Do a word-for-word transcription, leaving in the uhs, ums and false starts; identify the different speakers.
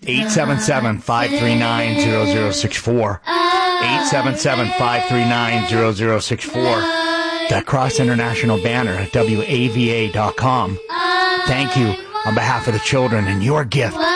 Speaker 1: eight seven seven, five three nine, zero zero six four. eight seven seven, five three nine, zero zero six four. That Cross International banner at W A V A dot com. Thank you on behalf of the children and your gift